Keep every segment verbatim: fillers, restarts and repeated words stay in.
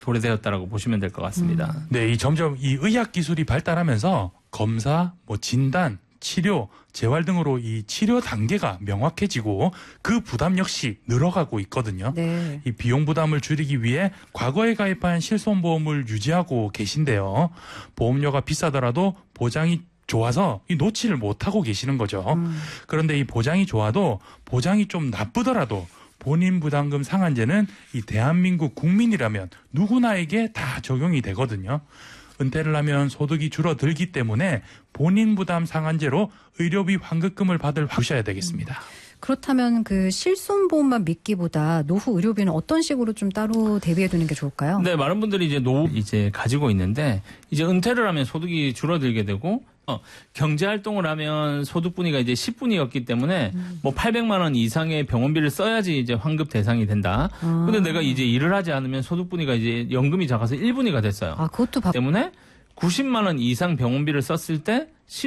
도래되었다라고 보시면 될 것 같습니다. 음. 네, 이 점점 이 의학 기술이 발달하면서 검사, 뭐 진단, 치료, 재활 등으로 이 치료 단계가 명확해지고 그 부담 역시 늘어가고 있거든요. 네. 이 비용 부담을 줄이기 위해 과거에 가입한 실손보험을 유지하고 계신데요. 보험료가 비싸더라도 보장이 좋아서 이 놓지를 못하고 계시는 거죠. 음. 그런데 이 보장이 좋아도 보장이 좀 나쁘더라도 본인 부담금 상한제는 이 대한민국 국민이라면 누구나에게 다 적용이 되거든요. 은퇴를 하면 소득이 줄어들기 때문에 본인 부담 상한제로 의료비 환급금을 받을 하셔야 되겠습니다. 그렇다면 그 실손보험만 믿기보다 노후 의료비는 어떤 식으로 좀 따로 대비해 두는 게 좋을까요? 네, 많은 분들이 이제 노후 이제 가지고 있는데 이제 은퇴를 하면 소득이 줄어들게 되고 어, 경제 활동을 하면 소득 분위가 이제 십 분이었기 때문에 음. 뭐 팔백만 원 이상의 병원비를 써야지 이제 환급 대상이 된다. 아. 근데 내가 이제 일을 하지 않으면 소득 분위가 이제 연금이 작아서 일 분위가 됐어요. 아, 그것도 바... 때문에 구십만 원 이상 병원비를 썼을 때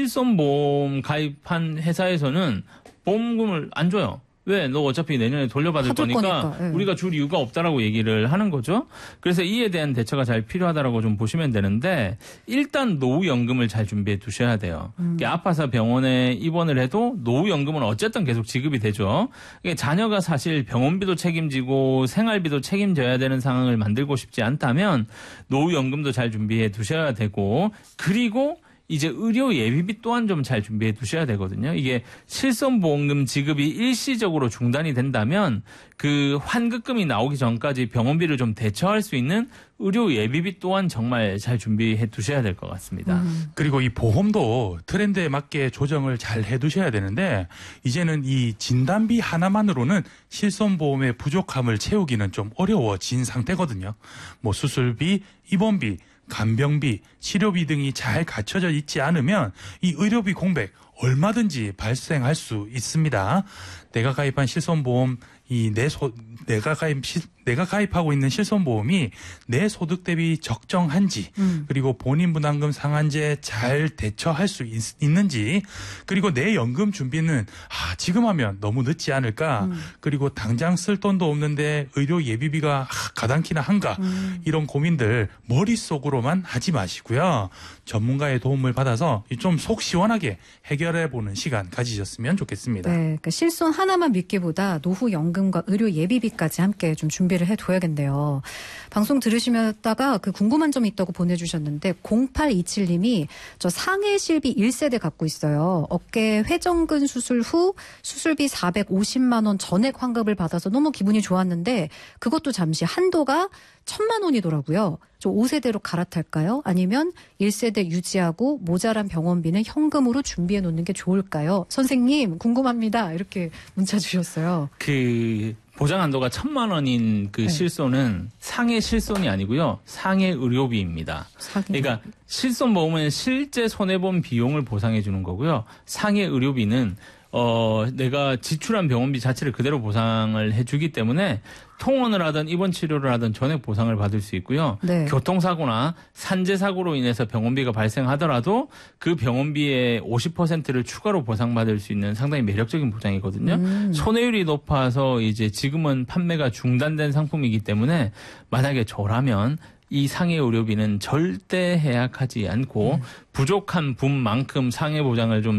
실손보험 가입한 회사에서는 보험금을 안 줘요. 왜? 너 어차피 내년에 돌려받을 거니까, 거니까. 네. 우리가 줄 이유가 없다라고 얘기를 하는 거죠. 그래서 이에 대한 대처가 잘 필요하다라고 좀 보시면 되는데 일단 노후연금을 잘 준비해 두셔야 돼요. 음. 아파서 병원에 입원을 해도 노후연금은 어쨌든 계속 지급이 되죠. 자녀가 사실 병원비도 책임지고 생활비도 책임져야 되는 상황을 만들고 싶지 않다면 노후연금도 잘 준비해 두셔야 되고 그리고 이제 의료 예비비 또한 좀 잘 준비해 두셔야 되거든요. 이게 실손보험금 지급이 일시적으로 중단이 된다면 그 환급금이 나오기 전까지 병원비를 좀 대처할 수 있는 의료 예비비 또한 정말 잘 준비해 두셔야 될 것 같습니다. 음. 그리고 이 보험도 트렌드에 맞게 조정을 잘 해두셔야 되는데 이제는 이 진단비 하나만으로는 실손보험의 부족함을 채우기는 좀 어려워진 상태거든요. 뭐 수술비, 입원비, 간병비, 치료비 등이 잘 갖춰져 있지 않으면 이 의료비 공백 얼마든지 발생할 수 있습니다. 내가 가입한 실손보험 이 내 소 내가 가입 시, 내가 가입하고 있는 실손보험이 내 소득 대비 적정한지 음. 그리고 본인 부담금 상한제 잘 대처할 수 있, 있는지 그리고 내 연금 준비는 아, 지금 하면 너무 늦지 않을까 음. 그리고 당장 쓸 돈도 없는데 의료 예비비가 아, 가당키나 한가 음. 이런 고민들 머릿속으로만 하지 마시고요. 전문가의 도움을 받아서 좀 속 시원하게 해결해보는 시간 가지셨으면 좋겠습니다. 네, 그러니까 실손 하나만 믿기보다 노후 연금과 의료 예비비까지 함께 좀 준비를 해둬야겠네요. 방송 들으시다가 그 궁금한 점이 있다고 보내주셨는데 공팔이칠 님이 저 상해실비 일 세대 갖고 있어요. 어깨 회전근 수술 후 수술비 사백오십만 원 전액 환급을 받아서 너무 기분이 좋았는데 그것도 잠시 한도가 천만 원이더라고요. 저 오 세대로 갈아탈까요? 아니면 일 세대 유지하고 모자란 병원비는 현금으로 준비해 놓는 게 좋을까요? 선생님 궁금합니다. 이렇게 문자 주셨어요. 그 보장 한도가 천만 원인 그 네. 실손은 상해 실손이 아니고요. 상해 의료비입니다. 상해. 그러니까 실손보험은 실제 손해본 비용을 보상해 주는 거고요. 상해 의료비는 어, 내가 지출한 병원비 자체를 그대로 보상을 해주기 때문에 통원을 하든 입원 치료를 하든 전액 보상을 받을 수 있고요. 네. 교통사고나 산재사고로 인해서 병원비가 발생하더라도 그 병원비의 오십 퍼센트를 추가로 보상받을 수 있는 상당히 매력적인 보장이거든요. 음. 손해율이 높아서 이제 지금은 판매가 중단된 상품이기 때문에 만약에 저라면 이 상해 의료비는 절대 해약하지 않고 음. 부족한 분만큼 상해 보장을 좀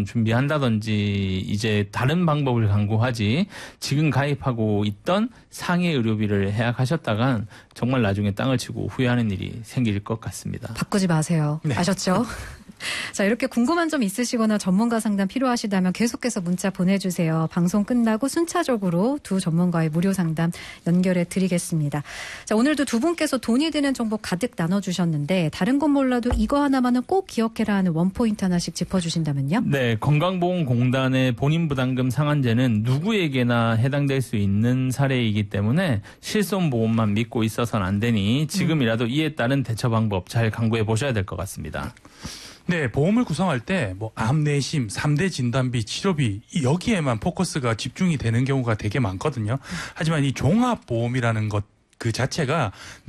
준비한다든지 이제 다른 방법을 강구하지 지금 가입하고 있던 상해 의료비를 해약하셨다간 정말 나중에 땅을 치고 후회하는 일이 생길 것 같습니다. 바꾸지 마세요. 네. 아셨죠? 자, 이렇게 궁금한 점 있으시거나 전문가 상담 필요하시다면 계속해서 문자 보내주세요. 방송 끝나고 순차적으로 두 전문가의 무료 상담 연결해 드리겠습니다. 자, 오늘도 두 분께서 돈이 드는 정보 가득 나눠주셨는데 다른 건 몰라도 이거 하나만은 꼭 기억해라 하는 원포인트 하나씩 짚어주신다면요? 네, 건강보험공단의 본인 부담금 상한제는 누구에게나 해당될 수 있는 사례이기 때문에 실손보험만 믿고 있어서는 안 되니 지금이라도 이에 따른 대처 방법 잘 강구해 보셔야 될 것 같습니다. 네, 보험을 구성할 때 뭐 암, 내심, 삼 대 진단비, 치료비 여기에만 포커스가 집중이 되는 경우가 되게 많거든요. 하지만 이 종합보험이라는 것 그 자체가